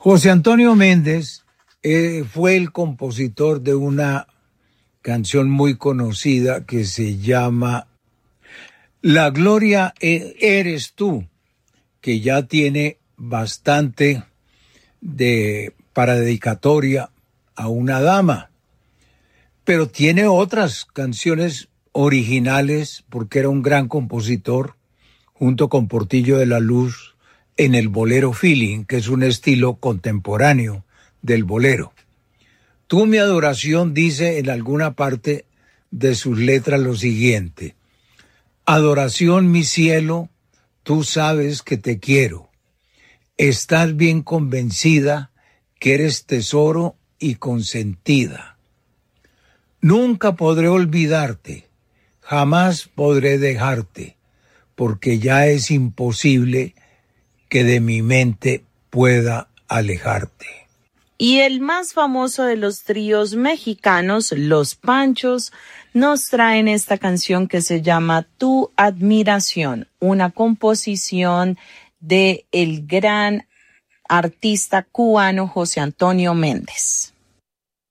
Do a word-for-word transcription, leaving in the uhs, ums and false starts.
José Antonio Méndez eh, fue el compositor de una canción muy conocida que se llama La Gloria Eres Tú, que ya tiene bastante de para dedicatoria a una dama, pero tiene otras canciones originales porque era un gran compositor junto con Portillo de la Luz en el bolero feeling, que es un estilo contemporáneo del bolero. Tú, mi adoración, dice en alguna parte de sus letras lo siguiente: adoración, mi cielo, tú sabes que te quiero. Estás bien convencida que eres tesoro y consentida. Nunca podré olvidarte, jamás podré dejarte, porque ya es imposible que de mi mente pueda alejarte. Y el más famoso de los tríos mexicanos, Los Panchos, nos traen esta canción que se llama Tu Admiración, una composición de el gran artista cubano José Antonio Méndez.